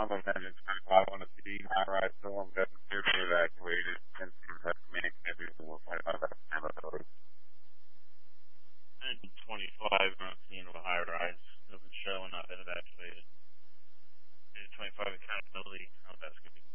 I'm a Vengeance 25 on a city high-rise film that appears to be evacuated and has communicated with my other family. And 25 on a scene of a high rise of the show and not been evacuated. 25 accountability, how that's going to be